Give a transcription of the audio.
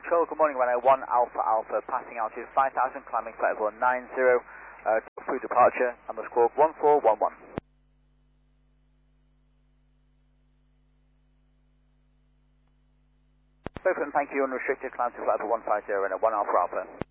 Control, good morning, runway 1 Alpha Alpha, passing altitude 5,000, climbing flight level 90, through departure, number squawk 1411. Open, thank you, unrestricted, climb to flight level 150 and 1 Alpha Alpha.